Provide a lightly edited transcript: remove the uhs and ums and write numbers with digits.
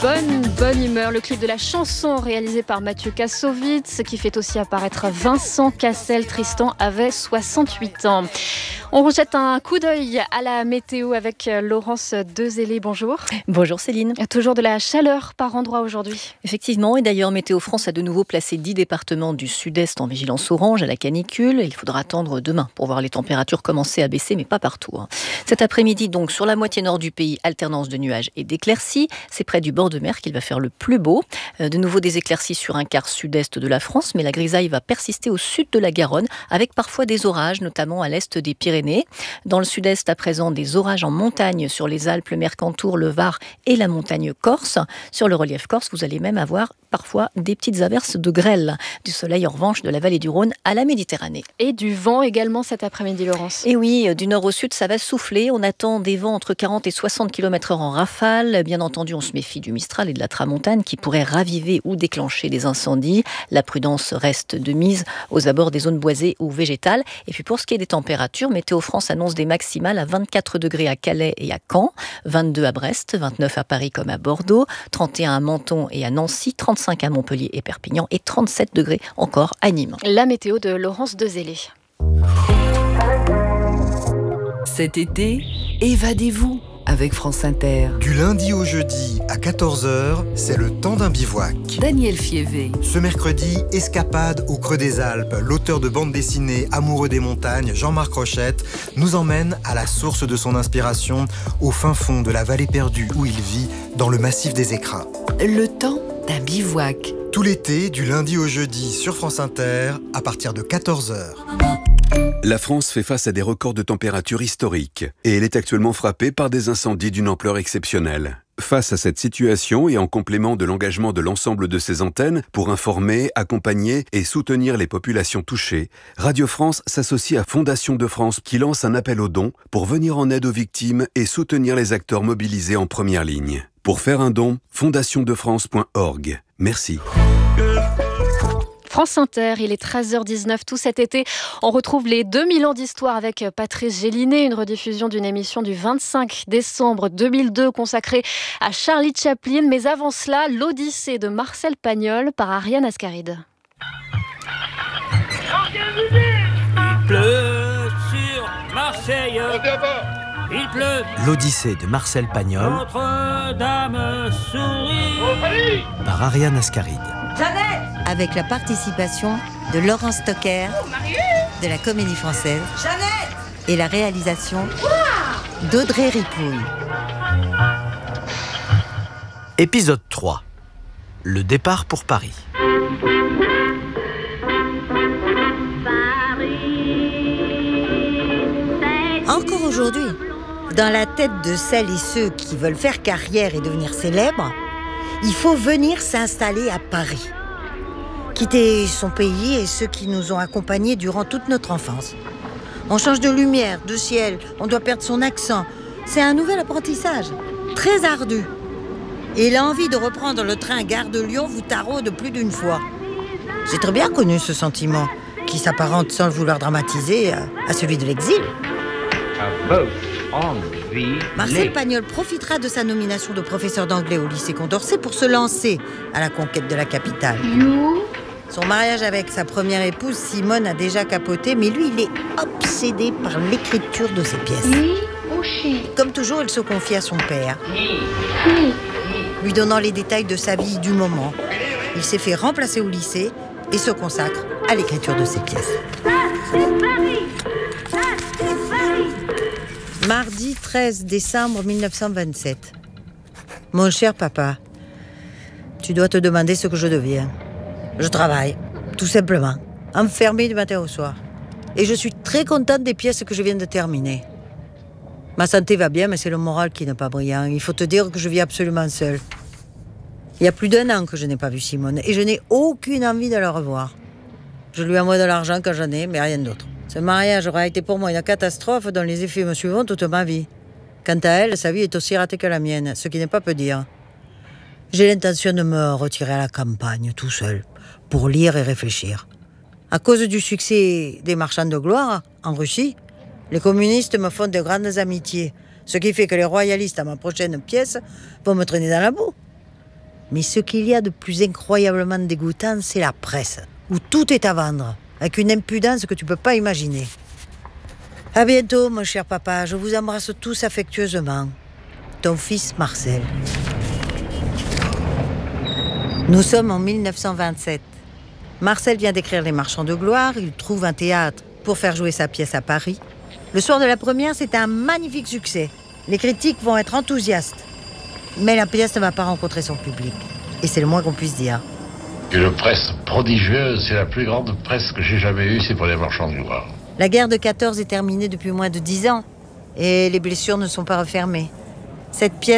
bonne humeur. Le clip de la chanson réalisé par Mathieu Kassovitz, qui fait aussi apparaître Vincent Cassel. Tristan avait 68 ans. On rejette un coup d'œil à la météo avec Laurence Dezellé. Bonjour. Bonjour Céline. Toujours de la chaleur par endroit aujourd'hui. Effectivement, et d'ailleurs Météo France a de nouveau placé 10 départements du sud-est en vigilance orange à la canicule. Il faudra attendre demain pour voir les températures commencer à baisser, mais pas partout. Cet après-midi, donc, sur la moitié nord du pays, alternance de nuages et d'éclaircies. C'est près du bord de mer qu'il va faire le plus beau. De nouveau des éclaircies sur un quart sud-est de la France, mais la grisaille va persister au sud de la Garonne, avec parfois des orages, notamment à l'est des Pyrénées. Dans le sud-est, à présent, des orages en montagne sur les Alpes, le Mercantour, le Var et la montagne corse. Sur le relief corse, vous allez même avoir parfois des petites averses de grêle. Du soleil, en revanche, de la vallée du Rhône à la Méditerranée. Et du vent également cet après-midi, Laurence. Et oui, du nord au sud, ça va souffler. On attend des vents entre 40 et 60 km/h en rafale. Bien entendu, on se méfie du Mistral et de la Tramontane qui pourraient raviver ou déclencher des incendies. La prudence reste de mise aux abords des zones boisées ou végétales. Et puis pour ce qui est des températures, Météo France annonce des maximales à 24 degrés à Calais et à Caen, 22 à Brest, 29 à Paris comme à Bordeaux, 31 à Menton et à Nancy, 35 à Montpellier et Perpignan et 37 degrés encore à Nîmes. La météo de Laurence Dezellé. Cet été, évadez-vous avec France Inter. Du lundi au jeudi à 14h, c'est le temps d'un bivouac. Daniel Fievé. Ce mercredi, escapade au creux des Alpes. L'auteur de bande dessinée amoureux des montagnes, Jean-Marc Rochette, nous emmène à la source de son inspiration, au fin fond de la vallée perdue où il vit, dans le massif des Écrins. Le temps d'un bivouac. Tout l'été, du lundi au jeudi sur France Inter, à partir de 14h. La France fait face à des records de température historiques et elle est actuellement frappée par des incendies d'une ampleur exceptionnelle. Face à cette situation et en complément de l'engagement de l'ensemble de ses antennes pour informer, accompagner et soutenir les populations touchées, Radio France s'associe à Fondation de France qui lance un appel aux dons pour venir en aide aux victimes et soutenir les acteurs mobilisés en première ligne. Pour faire un don, fondationdefrance.org. Merci. France Inter, il est 13h19 tout cet été. On retrouve les 2000 ans d'histoire avec Patrice Gélinet, une rediffusion d'une émission du 25 décembre 2002 consacrée à Charlie Chaplin. Mais avant cela, l'Odyssée de Marcel Pagnol par Ariane Ascaride. Il pleut sur Marseille. Il pleut. L'Odyssée de Marcel Pagnol. Notre-Dame sourit. Par Ariane Ascaride. Jeannette, avec la participation de Laurence Stocker, de la Comédie Française, Jeannette, et la réalisation d'Audrey Ripouille. Épisode 3. Le départ pour Paris. Encore aujourd'hui, dans la tête de celles et ceux qui veulent faire carrière et devenir célèbres, il faut venir s'installer à Paris. Quitter son pays et ceux qui nous ont accompagnés durant toute notre enfance. On change de lumière, de ciel, on doit perdre son accent. C'est un nouvel apprentissage, très ardu. Et l'envie de reprendre le train Gare de Lyon vous taraude plus d'une fois. J'ai très bien connu ce sentiment, qui s'apparente sans le vouloir dramatiser à celui de l'exil. Marcel Pagnol profitera de sa nomination de professeur d'anglais au lycée Condorcet pour se lancer à la conquête de la capitale. Son mariage avec sa première épouse, Simone, a déjà capoté, mais lui, il est obsédé par l'écriture de ses pièces. Comme toujours, il se confie à son père, lui donnant les détails de sa vie du moment. Il s'est fait remplacer au lycée et se consacre à l'écriture de ses pièces. Mardi 13 décembre 1927. Mon cher papa, tu dois te demander ce que je deviens. Je travaille, tout simplement, enfermée du matin au soir. Et je suis très contente des pièces que je viens de terminer. Ma santé va bien, mais c'est le moral qui n'est pas brillant. Il faut te dire que je vis absolument seule. Il y a plus d'1 an que je n'ai pas vu Simone, et je n'ai aucune envie de la revoir. Je lui envoie de l'argent quand j'en ai, mais rien d'autre. Ce mariage aura été pour moi une catastrophe dont les effets me suivront toute ma vie. Quant à elle, sa vie est aussi ratée que la mienne, ce qui n'est pas peu dire. J'ai l'intention de me retirer à la campagne, tout seul, pour lire et réfléchir. À cause du succès des Marchands de gloire, en Russie, les communistes me font de grandes amitiés, ce qui fait que les royalistes à ma prochaine pièce vont me traîner dans la boue. Mais ce qu'il y a de plus incroyablement dégoûtant, c'est la presse, où tout est à vendre, avec une impudence que tu peux pas imaginer. À bientôt, mon cher papa. Je vous embrasse tous affectueusement. Ton fils Marcel. Nous sommes en 1927. Marcel vient d'écrire Les Marchands de gloire. Il trouve un théâtre pour faire jouer sa pièce à Paris. Le soir de la première, c'est un magnifique succès. Les critiques vont être enthousiastes. Mais la pièce ne va pas rencontrer son public. Et c'est le moins qu'on puisse dire. Une presse prodigieuse, c'est la plus grande presse que j'ai jamais eue, c'est pour Les Marchands de gloire. La guerre de 14 est terminée depuis moins de 10 ans. Et les blessures ne sont pas refermées. Cette pièce